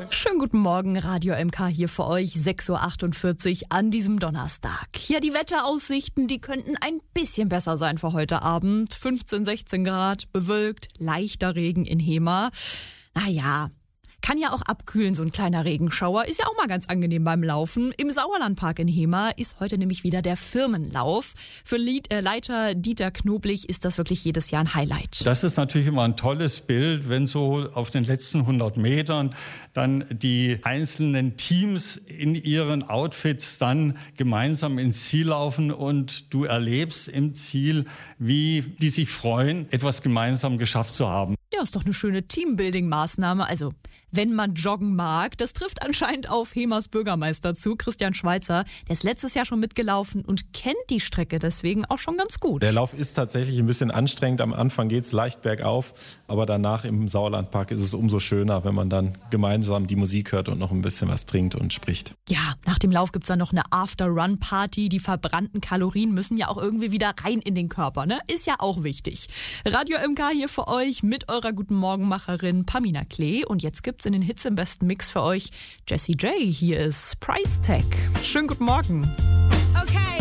Schönen guten Morgen, Radio MK hier für euch, 6.48 Uhr an diesem Donnerstag. Ja, die Wetteraussichten, die könnten ein bisschen besser sein für heute Abend. 15, 16 Grad, bewölkt, leichter Regen in Hema. Naja, kann ja auch abkühlen, so ein kleiner Regenschauer. Ist ja auch mal ganz angenehm beim Laufen. Im Sauerlandpark in Hema ist heute nämlich wieder der Firmenlauf. Für Leiter Dieter Knoblich ist das wirklich jedes Jahr ein Highlight. Das ist natürlich immer ein tolles Bild, wenn so auf den letzten 100 Metern dann die einzelnen Teams in ihren Outfits dann gemeinsam ins Ziel laufen und du erlebst im Ziel, wie die sich freuen, etwas gemeinsam geschafft zu haben. Ja, ist doch eine schöne Teambuilding-Maßnahme. Also, wenn man joggen mag, das trifft anscheinend auf Hemas Bürgermeister zu, Christian Schweizer. Der ist letztes Jahr schon mitgelaufen und kennt die Strecke deswegen auch schon ganz gut. Der Lauf ist tatsächlich ein bisschen anstrengend. Am Anfang geht es leicht bergauf, aber danach im Sauerlandpark ist es umso schöner, wenn man dann gemeinsam die Musik hört und noch ein bisschen was trinkt und spricht. Ja, nach dem Lauf gibt's dann noch eine After-Run-Party. Die verbrannten Kalorien müssen ja auch irgendwie wieder rein in den Körper, ne? Ist ja auch wichtig. Radio MK hier für euch mit eurer Guten Morgenmacherin Pamina Klee. Und jetzt gibt's in den Hits im besten Mix für euch Jessie J. Hier ist Price Tag. Schönen guten Morgen. Okay.